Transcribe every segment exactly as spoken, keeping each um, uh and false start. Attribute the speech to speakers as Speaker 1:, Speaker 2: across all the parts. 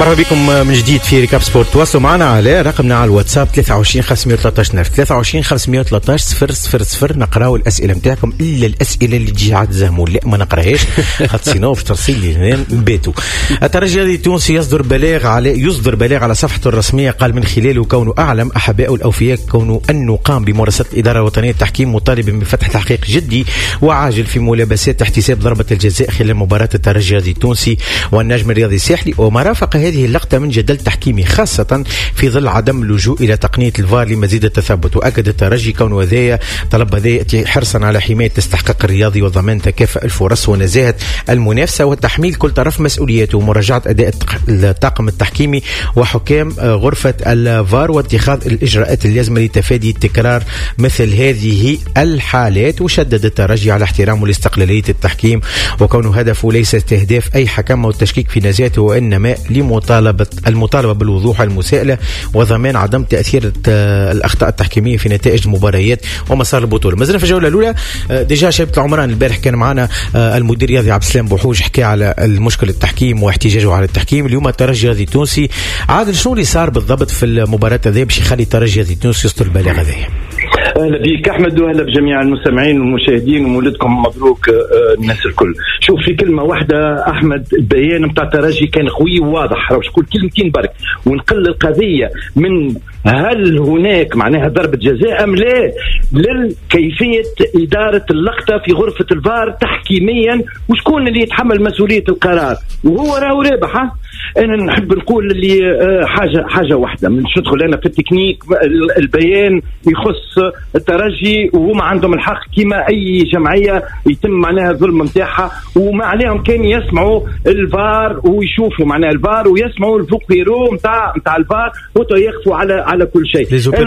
Speaker 1: مرحبا بكم من جديد في ريكاب سبورت. تواصلوا معنا على رقمنا على الواتساب ثلاثة وعشرين خمسمية وثلاثة عشر ثلاثة وعشرين خمسمية وثلاثة عشر صفر صفر صفر. نقراو الأسئلة متاعكم إلا الأسئلة اللي تجي عاد زهمون لا ما نقراهاش خاطر سينو باش ترسل لي هنا نباتوا. الترجي التونسي يصدر بلاغ على يصدر بلاغ على صفحته الرسمية قال من خلاله كونه أعلم أحبائه الأوفياء كونه أنه قام بممارسة الإدارة الوطنية التحكيم مطالبا بفتح تحقيق جدي وعاجل في ملابسات احتساب ضربة الجزاء خلال مباراة الترجي التونسي والنجم الرياضي الساحلي وما رافق هذه اللقطة من جدل تحكيمي خاصة في ظل عدم اللجوء إلى تقنية الفار لمزيد التثبت. وأكد الترجي كون وذايا طلب ذي حرصا على حماية الاستحقاق الرياضي وضمان تكافؤ الفرص ونزاهة المنافسة وتحميل كل طرف مسؤوليته ومراجعة أداء الطاقم التحكيمي وحكام غرفة الفار واتخاذ الإجراءات اللازمة لتفادي تكرار مثل هذه الحالات. وشدد الترجي على احترام والاستقلالية التحكيم وكونه هدفه ليس استهداف أي حكم أو التشكيك في نزاهته وإنما لمطالبة المطالبة بالوضوح والمساءلة وضمان عدم تأثير الأخطاء التحكيمية في نتائج المباريات ومسار البطولة. مازلنا في الجولة الأولى. ديجا شباب العمران البارح كان معنا المدير الرياضي عبد السلام بوحوش حكى على المشكل التحكيم واحتجاجه على التحكيم. اليوم الترجي الرياضي التونسي عادل شنو اللي صار بالضبط في المباراة هذه باش يخلي الترجي الرياضي التونسي يصدر البلاغ هذا؟
Speaker 2: اهلا بك احمد واهلا بجميع المستمعين والمشاهدين ومولدكم مبروك الناس الكل. شوف في كلمه واحده احمد البيان نتاع الترجي كان قوي وواضح راهو شكون كلمتين برك ونقل القضيه من هل هناك معناها ضربه جزاء ام لا لكيفيه اداره اللقطه في غرفه الفار تحكيميا وشكون اللي يتحمل مسؤوليه القرار وهو راهو رابح. ها انا نحب نقول اللي حاجه حاجه واحده من ندخل انا في التكنيك البيان يخص الترجي وهم عندهم الحق كما اي جمعيه يتم معناها الظلم نتاعها وما عليهم كان يسمعوا الفار ويشوفوا معناها الفار ويسمعوا الفوقيرو نتاع نتاع الفار ويقفوا على على كل شيء.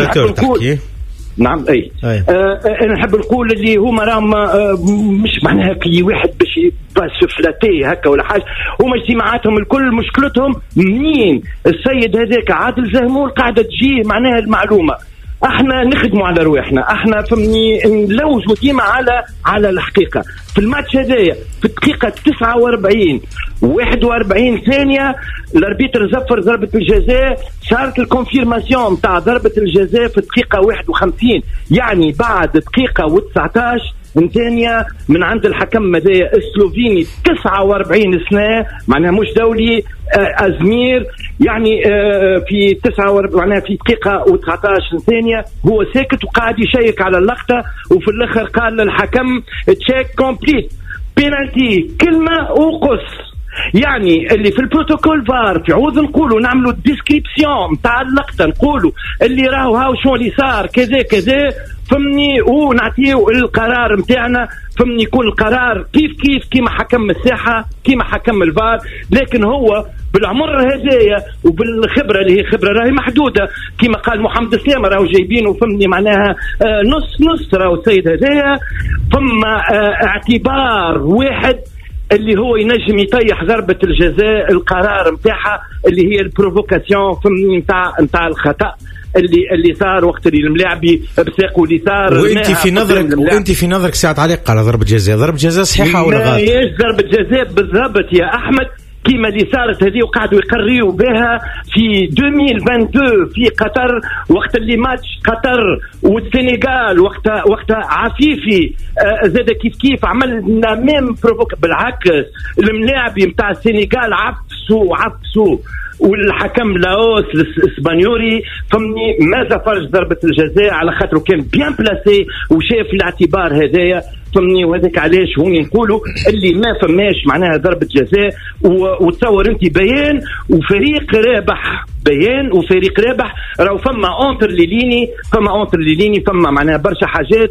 Speaker 2: نعم اي, أي. آه انا نحب نقول اللي هما راهم آه مش معناها كي واحد باش باش فلاتي هكا ولا حاجه هما اجتماعاتهم الكل مشكلتهم منين السيد هذاك عادل زهمول قاعده تجيه معناها المعلومه. احنا نخدموا على رواحنا احنا فهمني نلوجوا ديما على على الحقيقه. في الماتش هذايا في الدقيقه تسعة وأربعين واحد وأربعين ثانيه الاربيتر زفر ضربه الجزاء صارت الكونفيرماسيون تاع ضربه الجزاء في الدقيقه واحد وخمسين يعني بعد دقيقه وتسعطاش ثانيه من عند الحكم هذايا السلوفيني تسعة وأربعين سنه معناها مش دولي أزمير يعني في تسعة معناها في دقيقة وتسعطاش ثانية هو ساكت وقاعد يشيك على اللقطة وفي الآخر قال للحكم تشيك كومبليت بينالتي كلمة وقص. يعني اللي في البروتوكول فار في عوض نقولوا نعملوا الديسكريبسيون تاع اللقطة نقولوا اللي راهو هاو شو اللي صار كذا كذا فمني ونعطيو القرار متاعنا فمني يكون القرار كيف كيف كيما حكم الساحة كيما حكم الفار. لكن هو بالعمر هذايا وبالخبرة اللي هي خبرة راهي محدودة كيما قال محمد سلامة راهو جايبينه فمني معناها آه نص نص راهو السيد هذايا فما آه اعتبار واحد اللي هو ينجم يطيح ضربة الجزاء القرار متاعها اللي هي البروفوكاسيون فمني متاع متاع الخطأ اللي اللي صار وقت اللي الملاعبي بساقوا اللي صار.
Speaker 1: وانت في نظرك وانت في نظرك ساعة تعليق على ضربة جزاء ضربة جزاء صحيحة ولا غلط؟
Speaker 2: ما هيش ضربة جزاء بالضبط يا أحمد كيما اللي صارت هذه وقعدوا يقريوا بها في ألفين واثنين وعشرين في قطر وقت اللي ماتش قطر والسنغال وقت وقت عفيفي آه زاد كيف كيف عملنا ميم بروفوك بالعكس الملاعبي نتاع السنغال عفسوا عفسوا والحكم لاوس الاسبانيوري فمني ما زفرش ضربة الجزاء على خاطره كان بيان بلاسي وشاف الاعتبار هذايا فمني وهذاك علاش هوني نقولوا اللي ما فماش معناها ضربة جزاء وتصور انت بيان وفريق رابح بيان وفريق رابح راهو فما اونتر ليليني فما اونتر ليليني فما معناها برشا حاجات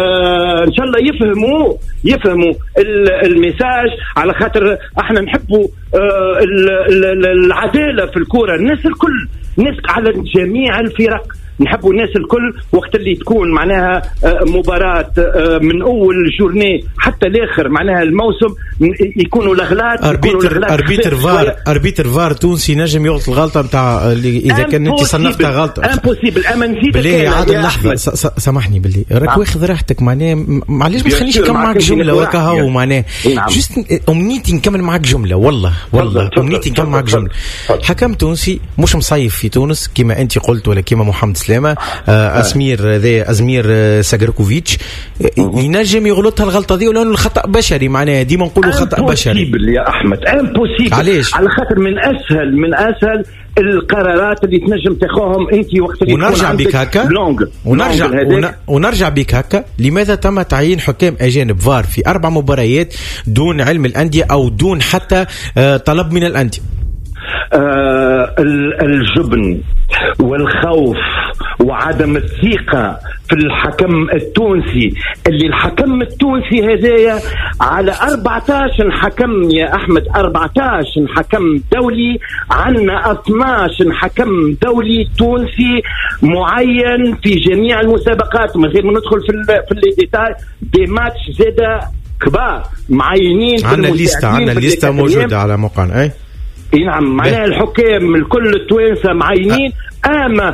Speaker 2: آه ان شاء الله يفهموا يفهموا الميساج على خاطر احنا نحبوا آه العدالة في الكرة الناس الكل الناس على جميع الفرق نحبوا الناس الكل وقت اللي تكون معناها مباراة من أول جورني حتى الآخر معناها الموسم يكونوا الأغلاط.
Speaker 1: أربيتر أربيتر فار أربيتر فار تونسي نجم يغلط الغلطة متاع إذا كان أنت صنفتها غلطة.
Speaker 2: امبوسيبل. أما نزيد
Speaker 1: بالله عادل لحظة سامحني بالله راك واخذ راحتك معناها معليش ما تخلينيش نكمل معك جملة وكهو معناها جست أمنيتي نكمل معك جملة والله والله أمنيتي نكمل معك جملة. حكم تونسي مش مصيف في تونس كما أنت قلت ولا كما محمد سلامة أسمير ذا أزمير ساجركوفيتش ينجم يغلطها الغلطة دي ولأنه الخطأ بشري معناها ديما نقولوا خطأ بشري
Speaker 2: يا أحمد. امبوسيبل.
Speaker 1: علاش؟
Speaker 2: على خاطر من أسهل من أسهل القرارات اللي تنجم تاخوهم انت وقت اللي
Speaker 1: ونرجع بك هكا ونرجع ون... ونرجع بك هكا لماذا تم تعيين حكام اجانب فار في اربع مباريات دون علم الانديه او دون حتى آه طلب من الانديه؟
Speaker 2: آه الجبن والخوف وعدم الثقة في الحكم التونسي اللي الحكم التونسي هذايا على أربعة عشر حكم يا أحمد أربعة عشر حكم دولي عنا اثنا عشر حكم دولي تونسي معين في جميع المسابقات من غير ما ندخل في ال في الديتاي دي ماتش زادة كبار معينين.
Speaker 1: عنا الليستة عنا الليستة موجودة على موقعنا. أي
Speaker 2: اي نعم معناها الحكام الكل التوانسه معينين اما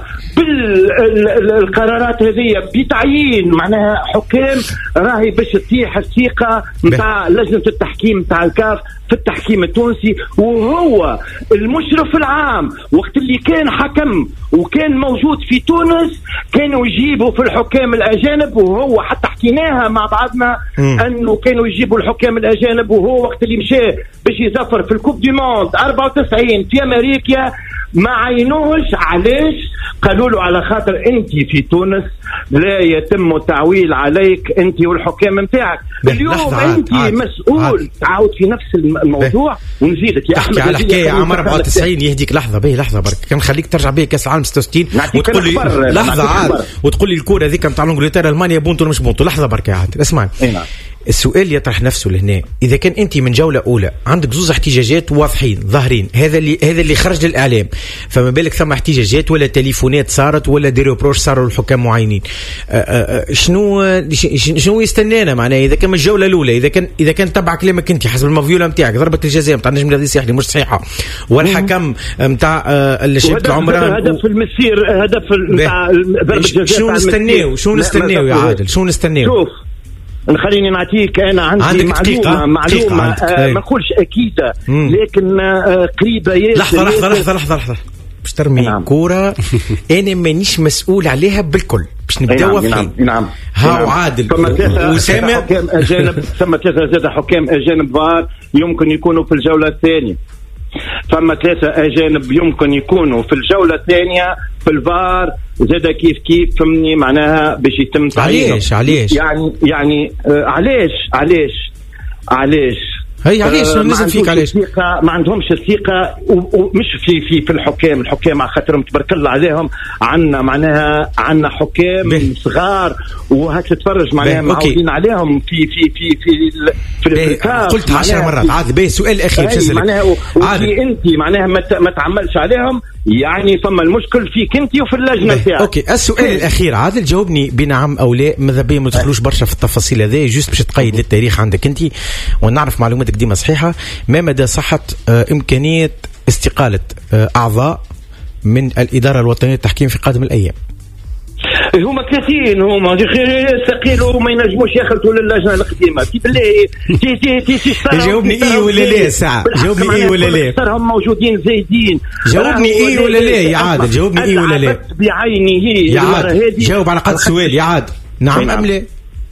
Speaker 2: بالقرارات هذه بتعيين معناها حكام راهي باش تتيح الثقه نتاع لجنه التحكيم نتاع الكاف في التحكيم التونسي. وهو المشرف العام وقت اللي كان حكم وكان موجود في تونس كانوا يجيبوا في الحكام الاجانب وهو حتى حكيناها مع بعضنا م. انه كانوا يجيبوا الحكام الاجانب وهو وقت اللي مشى باش يزفر في الكوب دي موند أربعة وتسعين في امريكا ما عينوش. علاش؟ قالوا له على خاطر انت في تونس لا يتم تعويل عليك انت والحكام نتاعك. اليوم انت عاد مسؤول عاد. تعاود في نفس الموضوع ونزيدك يا احمد
Speaker 1: على حكايه عام أربعة وتسعين يهديك لحظه باهي لحظه برك كان خليك ترجع بيه كاس العالم ستة وستين وتقول لي لحظه عاد وتقول لي الكوره هذيك نتاع انجلترا المانيا بونتو مش بونتو. لحظه برك يا عاد اسمعني. السؤال يطرح نفسه لهنا اذا كان انت من جوله اولى عندك زوز احتجاجات واضحين ظاهرين هذا اللي هذا اللي خرج للاعلام فما بالك ثم احتجاجات ولا تليفونات صارت ولا دي ريبروش صاروا الحكام معينين شنو شنو يستنانا معناها اذا كان من الجوله الاولى اذا كان اذا كان تبع كلامك انت حسب المفيوله نتاعك ضربه الجزاء نتاع النجم الذي صحيح مش صحيحه والحكم نتاع اللي شفت العمران
Speaker 2: هدف المسير هدف نتاع ضربه الجزاء
Speaker 1: شنو نستناو شنو نستناو يا عادل شنو نستناو؟
Speaker 2: شوف خليني نعطيك انا عندي معلومه معلومه آه ما نقولش اكيده لكن آه قريبه ياسر.
Speaker 1: لحظه لحظه لحظه لحظه لحظه باش ترمي نعم. كوره انا مانيش مسؤول عليها بالكل باش نبداو فيه.
Speaker 2: نعم نعم
Speaker 1: ها عادل
Speaker 2: وسامع حكام اجانب ثم ثلاثه زاد حكام اجانب فار يمكن يكونوا في الجوله الثانيه. ثم ثلاثه اجانب يمكن يكونوا في الجوله الثانيه في الفار زاد كيف كيف فهمني معناها باش يتم تعيينه.
Speaker 1: علاش علاش
Speaker 2: يعني يعني آه علاش علاش علاش
Speaker 1: هي علاش آه نزل فيك علاش
Speaker 2: ما عندهمش الثقه ومش في في في الحكام الحكام على خاطرهم تبارك الله عليهم عندنا معناها عندنا حكام بيه. صغار وهاك تتفرج معناها معودين عليهم في في في في في الكاف
Speaker 1: قلت عشر مرات عاد باهي سؤال اخير
Speaker 2: باش معناها وفي انت معناها ما تعملش عليهم يعني ثم المشكل فيك انت وفي اللجنه نتاعك.
Speaker 1: اوكي السؤال الاخير عادل جاوبني بنعم او لا ماذا بيا ما تدخلوش برشا في التفاصيل هذه جوست باش تقيد للتاريخ عندك انت ونعرف معلوماتك ديما صحيحه. ما مدى صحه آه امكانيه استقاله آه اعضاء من الاداره الوطنيه للتحكيم في قادم الايام؟
Speaker 2: هما ثلاثين هما يستقيلوا وما ينجموش يخلطوا للجنه القديمه تي بالله تي تي تي تي
Speaker 1: جاوبني اي ولا لا ساعه جاوبني اي ولا لا
Speaker 2: صارهم موجودين زايدين
Speaker 1: جاوبني اي ولا لا يا عادل جاوبني اي ولا لا
Speaker 2: بعينه
Speaker 1: يا عادل جاوب على قد السؤال يا عادل نعم ام لا؟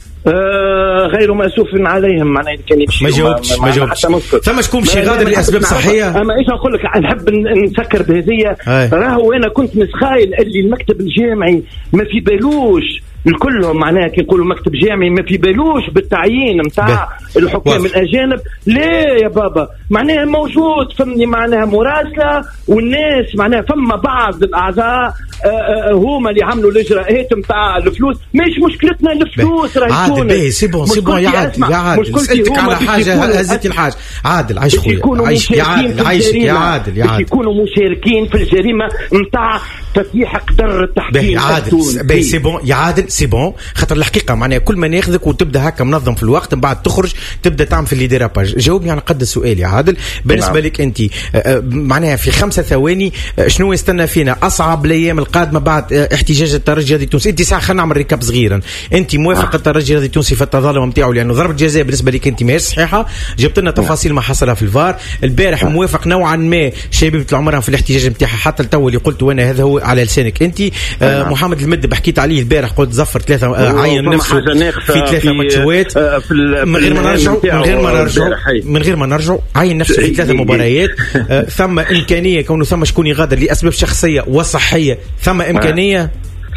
Speaker 2: آه غير مأسوف عليهم معناها كان يمشي
Speaker 1: ما جاوبتش ما جاوبتش ثم شكون مشي غادر لأسباب صحية.
Speaker 2: أما إيش نقول لك نحب نسكر بهذية راهو أنا كنت متخيل اللي المكتب الجامعي ما في بالوش الكلهم معناها كي يقولوا مكتب جامعي ما في بالوش بالتعيين متاع الحكام واضح. الأجانب ليه يا بابا معناها موجود فمني معناها مراسلة والناس معناها فما بعض الأعضاء هما اللي عملوا الاجراءات نتاع الفلوس. مش مشكلتنا الفلوس راهي
Speaker 1: عادل. سي بون سي بون يا عادل يا عادل سألتك على حاجه هزتي الحاجه. عادل عايش خويا عايش يا عادل عايشك يا عادل يا عادل
Speaker 2: يكونوا مشاركين في الجريمه نتاع تفتيح قدر التحكيم.
Speaker 1: عادل باهي سي بون يا عادل سي بون خاطر الحقيقه معناها كل ما ناخذك وتبدا هكا منظم في الوقت من بعد تخرج تبدا تعمل في اللي ديراباج. جاوبني على قد السؤال يا عادل. بالنسبه لك انت معناها في خمسة ثواني شنو يستنى فينا اصعب الايام القادمه بعد احتجاج الترجي الرياضي التونسي؟ انت ساعه خلينا نعمل ريكاب صغيرا. انت موافق الترجي الرياضي التونسي في التظلم نتاعو لانه ضربه جزاء بالنسبه لك انت ماهيش صحيحه؟ جبت لنا تفاصيل ما حصلها في الفار. البارح موافق نوعا ما شبيبه العمران في الاحتجاج نتاعها حتى التو اللي قلت وانا هذا هو على لسانك انت. آه محمد المدب حكيت عليه البارح قلت زفر ثلاثه آه عين نفسه في ثلاثه ماتشات من غير ما نرجعوا من غير ما نرجعوا من غير ما نرجعوا عين نفسه في ثلاثه مباريات. آه ثم امكانيه كونه ثم شكون يغادر لاسباب شخصيه وصحيه ثم امكانيه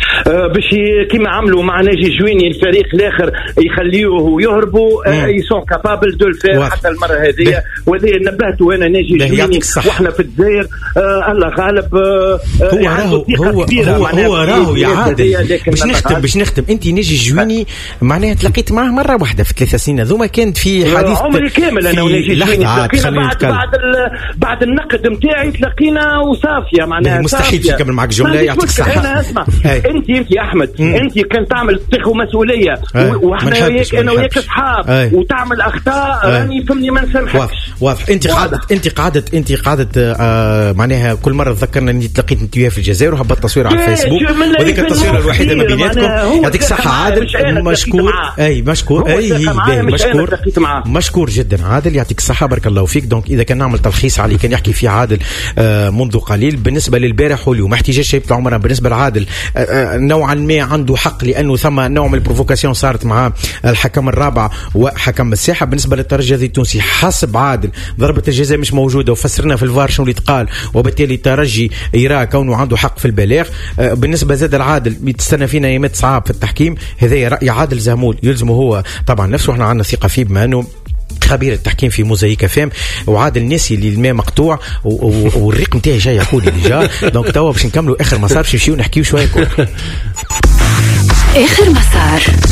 Speaker 2: باش كيما عملوا مع ناجي جويني الفريق الاخر يخليوه يهربوا يسون كابابل دو الفير حتى المره هذه. وهذه نبهتوا انا ناجي جويني واحنا في الجزائر آه الله غالب آه
Speaker 1: هو راهو هو هو, هو راهو يا عادل. باش نختم باش نختم انت ناجي جويني معناها تلاقيت معاه مره واحده في ثلاث سنين هذوما كانت في حديث
Speaker 2: عمري كامل انا وناجي جويني تلاقينا بعد بعد بعد النقد نتاعي تلاقينا وصافيه معناها
Speaker 1: مستحيل يكمل معك جمله يعطيك الصحه.
Speaker 2: انا اسمع انت انت يا احمد مم. انت كان تعمل تاخذ مسؤوليه واحنا وياك انا وياك اصحاب وتعمل اخطاء راني فهمني ما نسامحكش.
Speaker 1: واضح انت قعدت انت قعدت انت قعدت آه معناها كل مره تذكرنا اني تلاقيت انت وياه في الجزائر وهبطت تصوير على الفيسبوك وذيك التصويره الوحيده ما بيناتكم. يعطيك الصحه عادل مشكور. اي مشكور اي مشكور مشكور جدا عادل يعطيك الصحه بارك الله فيك. دونك اذا كان نعمل تلخيص على اللي كان يحكي فيه عادل آه منذ قليل بالنسبه للبارح واليوم احتجاج شبيبه العمران بالنسبه لعادل آه نوعا ما عنده حق لانه ثم نوع من البروفوكاسيون صارت مع الحكم الرابع وحكم الساحه. بالنسبه للترجي الرياضي التونسي حسب عادل ضربه الجزاء مش موجوده وفسرنا في الفار شنو اللي تقال وبالتالي الترجي يرى كونه عنده حق في البلاغ. بالنسبه زاد العادل بتستنى فينا ايامات صعاب في التحكيم. هذا راي عادل زهمول يلزمه هو طبعا نفسه احنا عندنا ثقه فيه بما انه خبير التحكيم في موزايك فام. وعادل ناسي اللي الماء مقطوع والريق نتاعي جاي يقول لي جا. دونك توا باش نكملوا اخر مسار باش نمشيو نحكيو شويه كوره.
Speaker 3: اخر مسار.